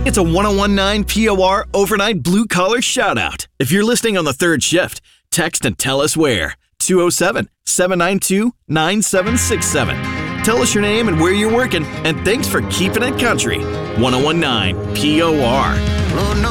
It's a 1019 POR overnight blue-collar shout-out. If you're listening on the third shift, text and tell us where. 207-792-9767. Tell us your name and where you're working, and thanks for keeping it country. 1019 POR. Lord knows